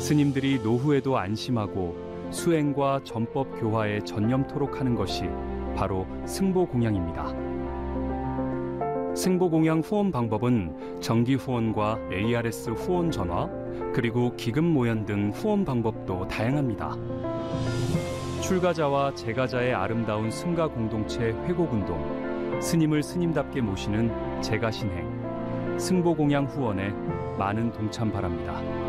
스님들이 노후에도 안심하고 수행과 전법 교화에 전념토록 하는 것이 바로 승보공양입니다. 승보공양 후원 방법은 정기 후원과 ARS 후원 전화, 그리고 기금 모연 등 후원 방법도 다양합니다. 출가자와 재가자의 아름다운 승가 공동체 회곡운동, 스님을 스님답게 모시는 재가신행, 승보공양 후원에 많은 동참 바랍니다.